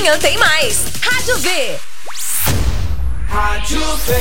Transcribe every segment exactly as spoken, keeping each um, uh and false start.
Amanhã tem mais. Rádio V. Rádio V.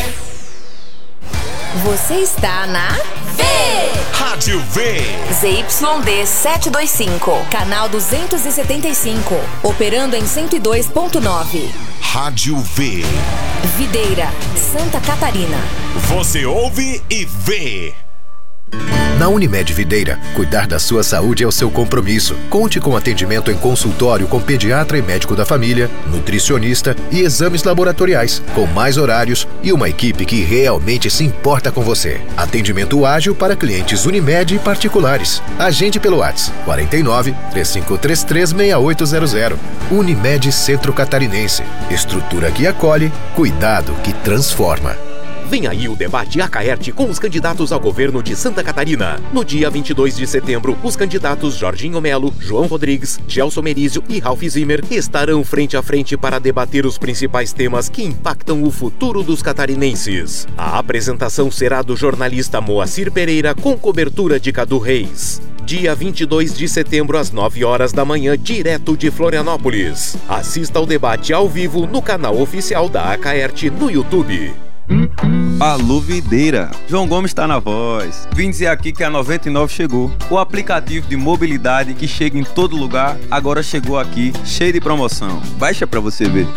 Você está na V. Rádio V. Z Y D setecentos e vinte e cinco, canal duzentos e setenta e cinco, operando em cento e dois ponto nove. Rádio V. Videira, Santa Catarina. Você ouve e vê. Na Unimed Videira, cuidar da sua saúde é o seu compromisso. Conte com atendimento em consultório com pediatra e médico da família, nutricionista e exames laboratoriais, com mais horários e uma equipe que realmente se importa com você. Atendimento ágil para clientes Unimed e particulares. Agende pelo WhatsApp quarenta e nove, três cinco três três, seis oito zero zero. Unimed Centro Catarinense. Estrutura que acolhe, cuidado que transforma. Vem aí o debate Acaerte com os candidatos ao governo de Santa Catarina. No dia vinte e dois de setembro, os candidatos Jorginho Melo, João Rodrigues, Gelson Merizio e Ralph Zimmer estarão frente a frente para debater os principais temas que impactam o futuro dos catarinenses. A apresentação será do jornalista Moacir Pereira com cobertura de Cadu Reis. Dia vinte e dois de setembro, às nove horas da manhã, direto de Florianópolis. Assista ao debate ao vivo no canal oficial da Acaerte no YouTube. Alô Videira, João Gomes está na voz. Vim dizer aqui que a noventa e nove chegou. O aplicativo de mobilidade que chega em todo lugar, agora chegou aqui, cheio de promoção. Baixa pra você ver.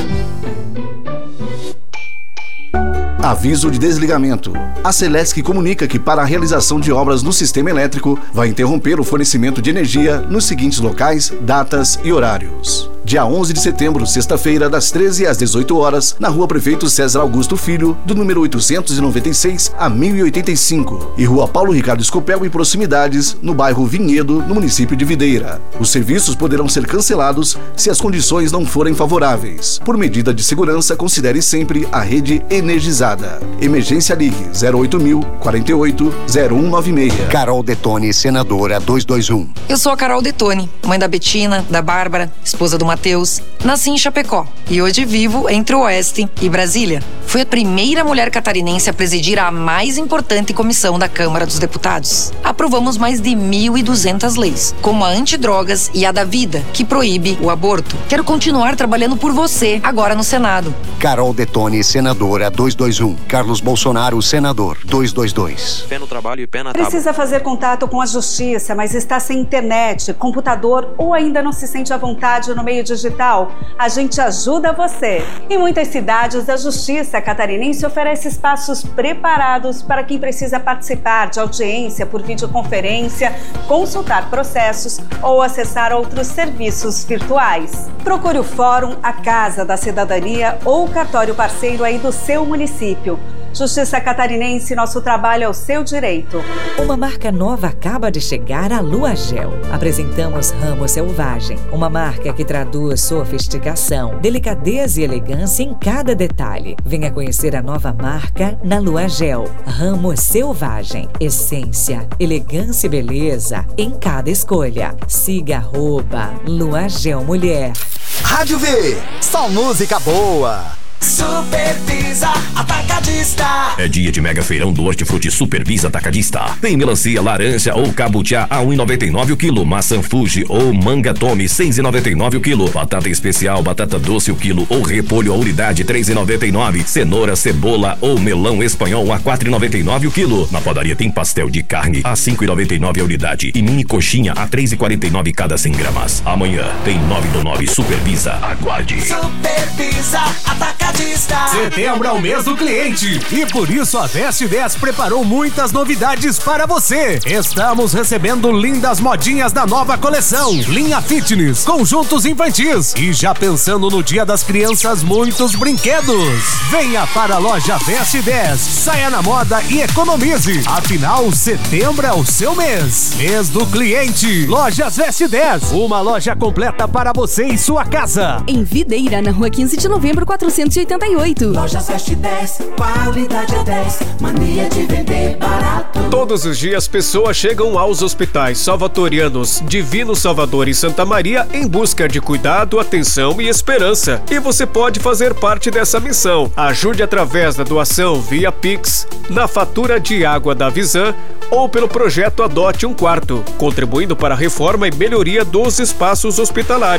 Aviso de desligamento. A Celesc comunica que para a realização de obras no sistema elétrico vai interromper o fornecimento de energia nos seguintes locais, datas e horários. Dia onze de setembro, sexta-feira, das treze às dezoito horas, na Rua Prefeito César Augusto Filho, do número oitocentos e noventa e seis a mil e oitenta e cinco, e Rua Paulo Ricardo Escopel e proximidades, no bairro Vinhedo, no município de Videira. Os serviços poderão ser cancelados se as condições não forem favoráveis. Por medida de segurança, considere sempre a rede energizada. Emergência Ligue zero oito mil, quarenta e oito, zero um nove seis. Carol Detone, senadora duzentos e vinte e um. Eu sou a Carol Detone, mãe da Betina, da Bárbara, esposa do Matheus. Nasci em Chapecó e hoje vivo entre o Oeste e Brasília. Fui a primeira mulher catarinense a presidir a mais importante comissão da Câmara dos Deputados. Aprovamos mais de mil e duzentas leis, como a antidrogas e a da vida, que proíbe o aborto. Quero continuar trabalhando por você, agora no Senado. Carol Detone, senadora duzentos e vinte e um. Carlos Bolsonaro, senador duzentos e vinte e dois. Pé no trabalho e pé na tábua. Precisa fazer contato com a justiça, mas está sem internet, computador ou ainda não se sente à vontade no meio digital? A gente ajuda você. Em muitas cidades, a Justiça Catarinense oferece espaços preparados para quem precisa participar de audiência por videoconferência, consultar processos ou acessar outros serviços virtuais. Procure o Fórum, a Casa da Cidadania ou o cartório parceiro aí do seu município. Justiça Catarinense, nosso trabalho é o seu direito. Uma marca nova acaba de chegar à Lua Gel. Apresentamos Ramo Selvagem, uma marca que traduz sofisticação, delicadeza e elegância em cada detalhe. Venha conhecer a nova marca na Lua Gel. Ramo Selvagem, essência, elegância e beleza em cada escolha. Siga arroba Lua Gel Mulher. Rádio V, só música boa. Supervisa Atacadista. É dia de mega feirão do Hortifruti Supervisa Atacadista. Tem melancia, laranja ou cabutiá a um real e noventa e nove o quilo. Maçã Fuji ou manga Tome seis reais e noventa e nove o quilo. Batata especial, batata doce o quilo ou repolho a unidade três reais e noventa e nove. Cenoura, cebola ou melão espanhol a quatro reais e noventa e nove o quilo. Na padaria tem pastel de carne a cinco reais e noventa e nove a unidade e mini coxinha a três reais e quarenta e nove cada cem gramas. Amanhã tem nove do nove Supervisa. Aguarde. Supervisa Atacadista. Setembro é o mês do cliente e por isso a Veste dez preparou muitas novidades para você. Estamos recebendo lindas modinhas da nova coleção, linha fitness, conjuntos infantis e já pensando no Dia das Crianças, muitos brinquedos. Venha para a loja Veste dez, saia na moda e economize. Afinal, setembro é o seu mês. Mês do cliente. Lojas Veste dez, uma loja completa para você e sua casa. Em Videira, na rua quinze de novembro, quatrocentos e oitenta e oito. Lojas Veste dez, qualidade é dez, mania de vender barato. Todos os dias pessoas chegam aos hospitais salvatorianos Divino Salvador e Santa Maria em busca de cuidado, atenção e esperança. E você pode fazer parte dessa missão. Ajude através da doação via Pix, na fatura de água da Visan ou pelo projeto Adote um Quarto, contribuindo para a reforma e melhoria dos espaços hospitalares.